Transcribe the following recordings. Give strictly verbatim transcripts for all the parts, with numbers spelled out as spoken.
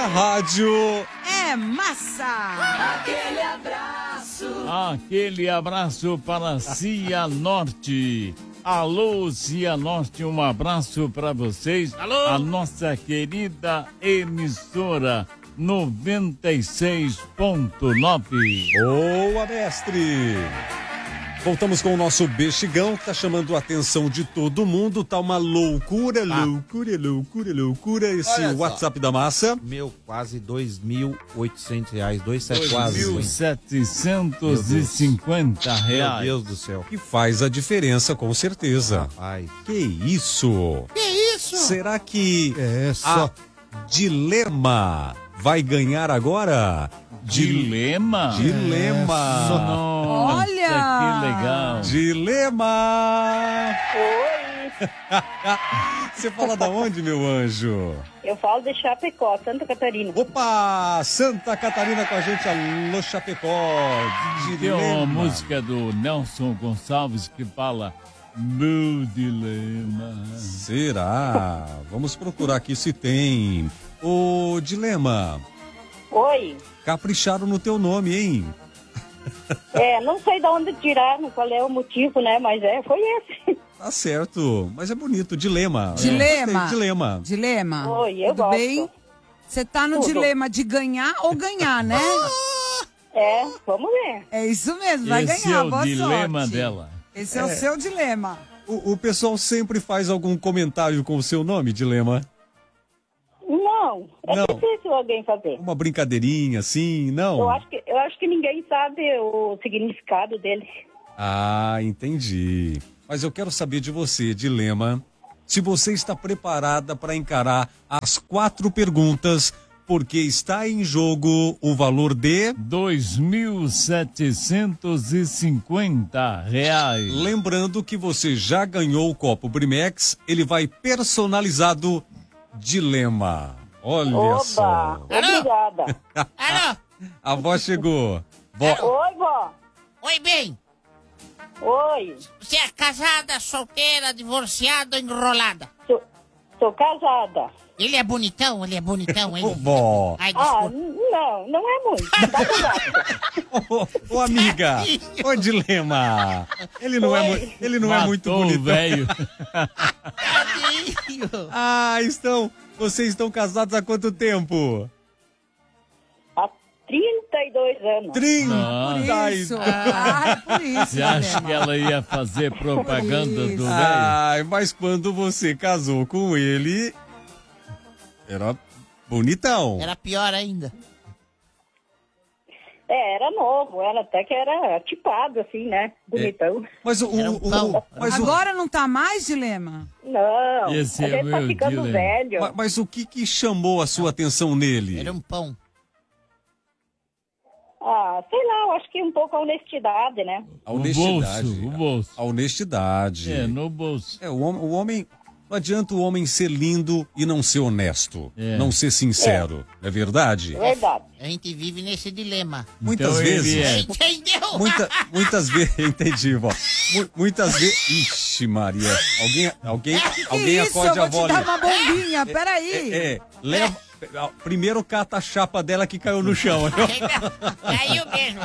a rádio é massa. Aquele abraço. Aquele abraço para Cianorte. Alô, Cianorte, um abraço para vocês. Alô. A nossa querida emissora noventa e seis ponto nove. Boa, mestre! Voltamos com o nosso Bexigão, que tá chamando a atenção de todo mundo. Tá uma loucura, Ah. loucura, loucura, loucura. Esse Olha só. WhatsApp da massa. Meu, quase dois mil e oitocentos reais. Dois dois quase. mil setecentos e cinquenta Meu reais. Deus do céu. Que faz a diferença, com certeza. Rapaz. Que isso? Que isso? Será que É a Dilema vai ganhar agora? Dilema? Dilema. Nossa, Olha! que legal. Dilema. Oi, Você fala da onde, meu anjo? eu falo de Chapecó, Santa Catarina. Opa! Santa Catarina com a gente, alô Chapecó. Tem uma Dilema. música do Nelson Gonçalves que fala meu dilema. Será? Vamos procurar aqui se tem. Ô, Dilema, Oi, capricharam no teu nome, hein? é, não sei de onde tiraram, qual é o motivo, né, mas é, foi esse. Tá certo, mas é bonito, dilema. Dilema. É, gostei, dilema. Dilema. Oi, eu Tudo gosto. bem? Você tá no Tudo. dilema de ganhar ou ganhar, né? É, vamos ver. É isso mesmo, vai Esse ganhar. é o Boa dilema sorte. dela. Esse é. o seu dilema. O, o pessoal sempre faz algum comentário com o seu nome, dilema? Não, é Não. difícil alguém fazer. Uma brincadeirinha assim, não? Eu acho, que, eu acho que ninguém sabe o significado dele. Ah, entendi. Mas eu quero saber de você, Dilema, se você está preparada para encarar as quatro perguntas, porque está em jogo o valor de... dois mil setecentos e cinquenta reais. Lembrando que você já ganhou o copo Brimex, ele vai personalizado Dilema. Olha Oba, só. obrigada. Alô? A avó chegou. Vó, Oi, vó. Oi, bem. Oi, Você é casada, solteira, divorciada ou enrolada? sou, sou casada. Ele é bonitão, ele é bonitão, hein? ô, vó. Ai, Ah, desculpa. n- não, não é muito. Tá casada. Ô, ô, amiga. Ô, Dilema. Ele não, é, mu- ele não é muito Matou o bonito. velho. Tadinho. Ah, estão. Vocês estão casados há quanto tempo? Há trinta e dois anos. trinta. Por isso. Ah, é por isso, Você acha dilema. que ela ia fazer propaganda do velho? Ai, mas quando você casou com ele, era bonitão. Era pior ainda. É, era novo, era até que era tipado, assim, né? Bonitão. Mas o, Era um o- o- pão. mas, o, Agora não tá mais dilema? Não, Esse a é gente tá meu ficando dilema. velho. ma- mas o que que chamou a sua atenção nele? Era um pão. Ah, sei lá, eu acho que um pouco a honestidade, né? A O honestidade. bolso, o bolso. A honestidade. É, no bolso. É, o, hom- o homem. Não adianta o homem ser lindo e não ser honesto. É. Não ser sincero. É, verdade? Verdade. A gente vive nesse dilema. Muitas Então ele vezes. é. Entendeu? Muita, muitas vezes. Entendi, vó. Mu- Muitas vezes. Ixi, Maria. Alguém, alguém, Que alguém isso? acorde Eu a vou avó te dar ali. uma bombinha, peraí. É, leva. Primeiro cata a chapa dela que caiu no chão. Caiu mesmo.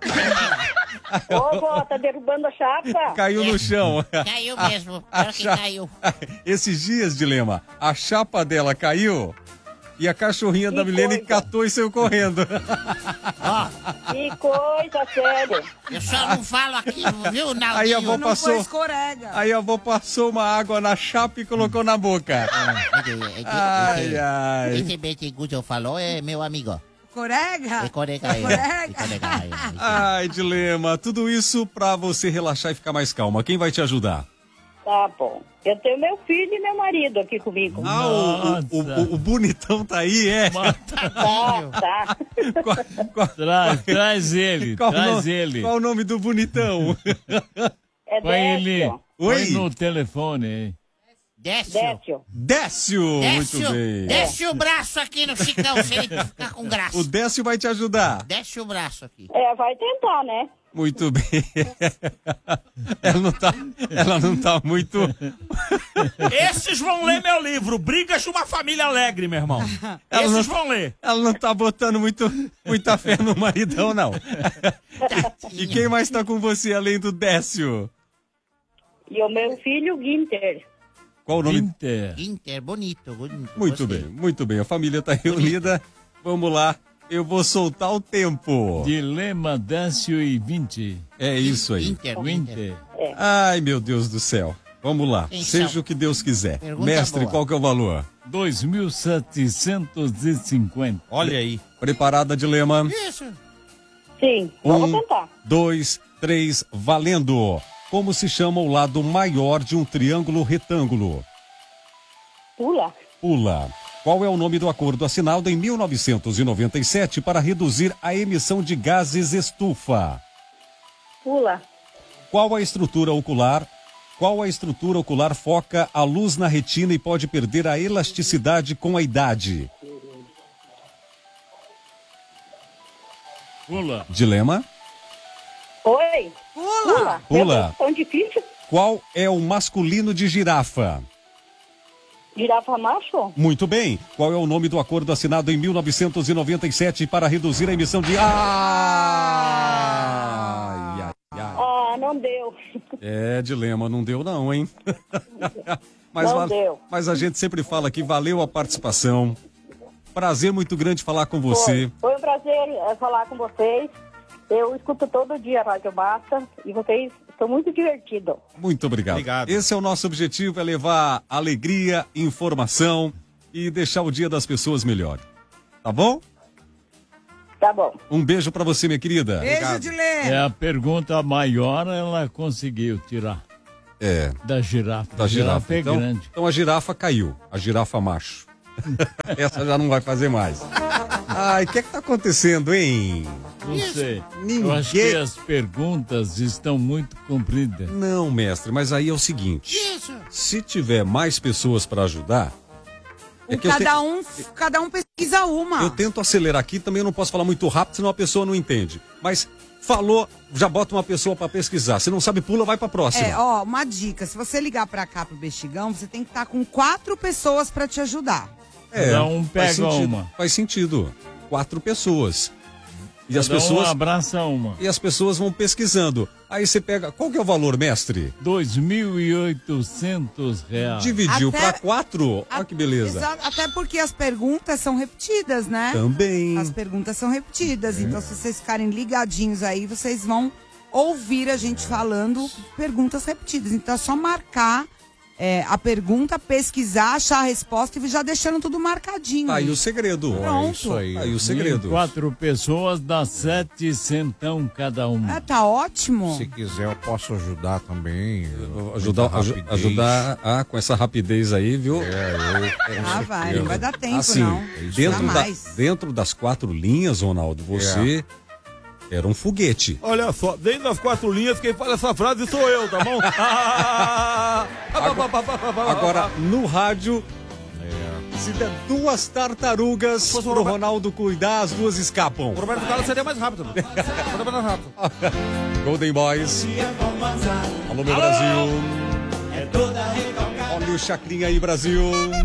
Ô, vó, tá derrubando a chapa? Caiu no chão. Caiu mesmo. A Pior que cha- caiu. Esses dias, Dilema, a chapa dela caiu e a cachorrinha da Que Milene coisa. catou e saiu correndo. Que coisa séria. Eu só não falo aqui, viu, Naldinho? Aí a avó Não passou. foi escorrega. Aí a avó passou uma água na chapa e colocou na boca. Ai, ai. Esse Bete Gujo falou é meu amigo. Corega? É colega aí. Corega. É colega aí. Ai, Dilema, tudo isso pra você relaxar e ficar mais calma. Quem vai te ajudar? Tá bom. Eu tenho meu filho e meu marido aqui comigo. Ah, o, o, o- o bonitão tá aí, é? Tá, tá. Qual, qual- Traz, traz ele, qual o traz nome- ele. Qual o nome do bonitão? É Põe ele, Décio. Oi? põe no telefone aí. Décio. Décio. Décio! Muito Décio. bem. Desce o braço aqui no Chicão, se ele ficar com graça. O Décio vai te ajudar. Desce o braço aqui. É, vai tentar, né? Muito bem. Ela não tá, ela não tá muito... Esses vão ler meu livro, Brigas de uma Família Alegre, meu irmão. Ela Esses não- vão ler. Ela não tá botando muito, muita fé no maridão, não. E quem mais tá com você, além do Décio? E o meu filho, Guinter. Qual o nome? Inter. Inter, bonito, bonito. Muito gostei. bem, muito bem. A família tá reunida. Vamos lá. Eu vou soltar o tempo. Dilema Décio e vinte. É isso aí. Inter, Winter. Inter. Ai, meu Deus do céu. Vamos lá. Atenção. Seja o que Deus quiser. Pergunta Mestre, boa. qual que é o valor? dois mil setecentos e cinquenta. Olha aí. Preparada, Dilema? Isso. Sim, vamos Um, tentar. dois, três, valendo. Como se chama o lado maior de um triângulo retângulo? Pula. Pula. Qual é o nome do acordo assinado em mil novecentos e noventa e sete para reduzir a emissão de gases estufa? Pula. Qual a estrutura ocular? Qual a estrutura ocular foca a luz na retina e pode perder a elasticidade com a idade? Pula. Dilema. Oi. Pula. Pula. Meu Deus, tão difícil. Qual é o masculino de girafa? Girafa macho? Muito bem. Qual é o nome do acordo assinado em mil novecentos e noventa e sete para reduzir a emissão de... Ai, ai, ai. Ah, não deu. É, Dilema, não deu não, hein? mas, Não va- deu. mas a gente sempre fala que valeu a participação. Prazer muito grande falar com você. Foi, foi um prazer eh, falar com vocês. Eu escuto todo dia a Rádio Basta e vocês estão muito divertidos. Muito obrigado. Obrigado. Esse é o nosso objetivo, é levar alegria, informação e deixar o dia das pessoas melhor. Tá bom? Tá bom. Um beijo pra você, minha querida. Beijo de ler. É a pergunta maior, ela conseguiu tirar. É, Da girafa. da girafa. é Então, grande. então a girafa caiu, a girafa macho. Essa já não vai fazer mais. Ai, o que é que tá acontecendo, hein? Não sei. Ninguém- Eu acho que as perguntas estão muito compridas. Não, mestre, mas aí é o seguinte. Isso. Se tiver mais pessoas para ajudar, é que eu, cada, te- um, cada um pesquisa uma. eu tento acelerar aqui, também eu não posso falar muito rápido, senão a pessoa não entende. Mas falou, já bota uma pessoa para pesquisar. Se não sabe, pula, vai para próxima. É, ó, uma dica. Se você ligar pra cá, pro Bestigão, você tem que estar com quatro pessoas pra te ajudar. Cada um faz pega sentido, uma. Faz sentido. Quatro pessoas. E as Cada um pessoas abraça uma. e as pessoas vão pesquisando. Aí você pega, qual que é o valor, mestre? dois mil e oitocentos reais. Dividiu Até- para quatro. Olha que beleza. Exa- Até porque as perguntas são repetidas, né? Também. As perguntas são repetidas. Então, se vocês ficarem ligadinhos aí, vocês vão ouvir a gente falando perguntas repetidas. Então, é só marcar é, a pergunta, pesquisar, achar a resposta e já deixando tudo marcadinho. Tá aí o segredo. Pronto. Isso aí. Tá aí o segredo. Quatro pessoas dá sete centão cada uma. É, tá ótimo. Se quiser, eu posso ajudar também. Ajudar, Muita aju- rapidez. ajudar ah, com essa rapidez aí, viu? Ah, vai, não vai dar tempo, assim, não. Dentro, da- Jamais. dentro das quatro linhas, Ronaldo, você era um foguete. Olha só, dentro das quatro linhas, quem fala essa frase sou eu, tá bom? Agora, no rádio, se der duas tartarugas fosse o pro Roberto- Ronaldo cuidar, as duas escapam. O Roberto Carlos seria mais rápido. Seria mais rápido. Golden Boys. Alô, meu Brasil. Olha o Chacrinha aí, Brasil.